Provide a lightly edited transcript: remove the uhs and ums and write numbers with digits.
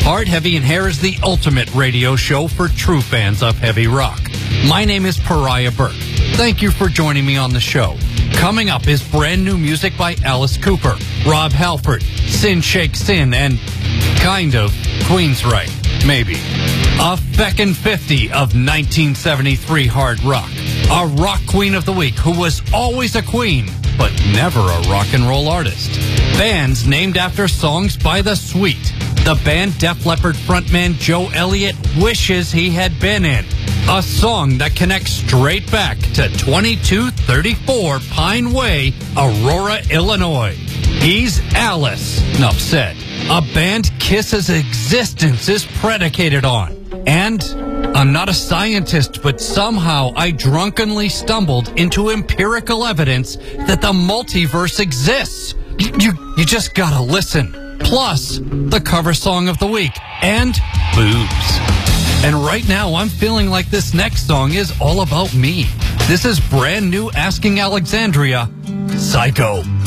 Hard, Heavy, and Hair is the ultimate radio show for true fans of heavy rock. My name is Pariah Burke. Thank you for joining me on the show. Coming up is brand new music by Alice Cooper, Rob Halford, Sin Shake Sin, and kind of Queensryche, maybe. A feckin' 50 of 1973 hard rock. A rock queen of the week who was always a queen, but never a rock and roll artist. Bands named after songs by The Sweet. The band Def Leppard frontman Joe Elliott wishes he had been in. A song that connects straight back to 2234 Pine Way, Aurora, Illinois. He's Alice, enough said. A band Kiss's existence is predicated on. And I'm not a scientist, but somehow I drunkenly stumbled into empirical evidence that the multiverse exists. You just gotta listen. Plus, the cover song of the week. And boobs. And right now, I'm feeling like this next song is all about me. This is brand new Asking Alexandria, Psycho.